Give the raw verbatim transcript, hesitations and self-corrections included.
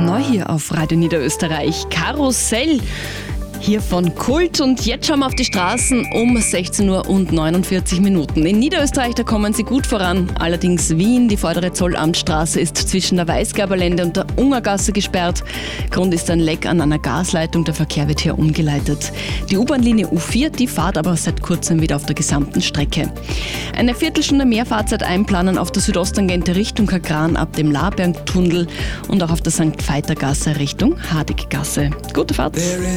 Neu hier auf Radio Niederösterreich. Karussell hier von Kult, und jetzt schauen wir auf die Straßen um sechzehn Uhr und neunundvierzig Minuten. In Niederösterreich, da kommen sie gut voran. Allerdings Wien, die vordere Zollamtstraße ist zwischen der Weißgerberlände und der Ungergasse gesperrt. Grund ist ein Leck an einer Gasleitung, der Verkehr wird hier umgeleitet. Die U-Bahn-Linie U vier, die fährt aber seit kurzem wieder auf der gesamten Strecke. Eine Viertelstunde mehr Fahrzeit einplanen auf der Südosttangente Richtung Kagran ab dem Labergtunnel und auch auf der Sankt Veiter Gasse Richtung Hadiggasse. Gute Fahrt!